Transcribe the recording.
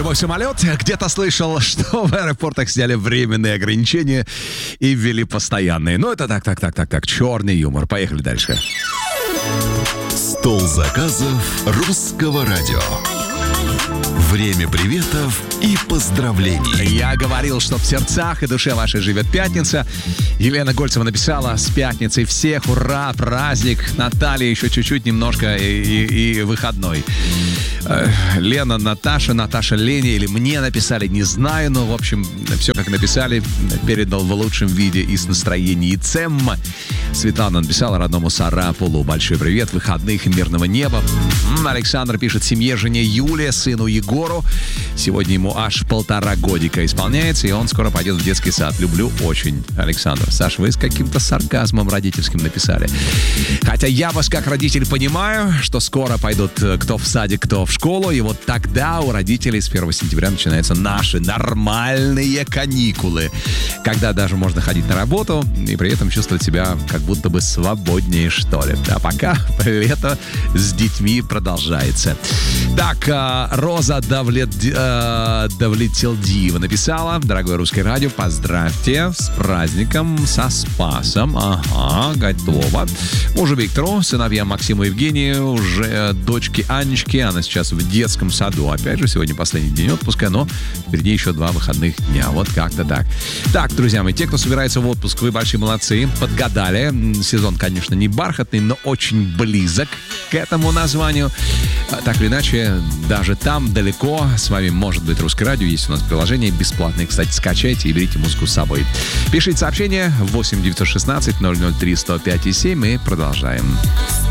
любой самолет где-то слышал, что в аэропортах сняли временные ограничения и ввели постоянные. Ну, это так. Черный юмор. Поехали дальше. Стол заказов русского радио. Время приветов и поздравлений. Я говорил, что в сердцах и душе вашей живет пятница. Елена Гольцева написала: с пятницей всех, ура, праздник. Наталья еще чуть-чуть, немножко и выходной. Лена, Наташа, Лене или мне написали, не знаю, но, в общем, все как написали, передал в лучшем виде и с настроением. Светлана написала родному Сарапулу: большой привет, выходных и мирного неба. Александр пишет семье, жене Юле, сыну Егору. Сегодня ему аж 1,5 годика исполняется, и он скоро пойдет в детский сад. Люблю очень, Александр. Саш, вы с каким-то сарказмом родительским написали. Хотя я вас как родитель понимаю, что скоро пойдут кто в садик, кто в школу, и вот тогда у родителей с 1 сентября начинаются наши нормальные каникулы, когда даже можно ходить на работу и при этом чувствовать себя как будто бы свободнее, что ли. А пока лето с детьми продолжается. Так, Роза Давлетилдиева написала: дорогое русское радио, поздравьте с праздником, со Спасом. Ага, готово. Мужу Виктору, сыновьям Максиму и Евгению, уже дочке Анечке, она сейчас в детском саду. Опять же, сегодня последний день отпуска, но впереди еще 2 выходных дня. Вот как-то так. Так, друзья мои, те, кто собирается в отпуск, вы большие молодцы, подгадали. Сезон, конечно, не бархатный, но очень близок к этому названию. Так или иначе, даже там, далеко, с вами может быть Русское радио. Есть у нас приложение бесплатное. Кстати, скачайте и берите музыку с собой. Пишите сообщение 8 916 003 105 7 и продолжаем.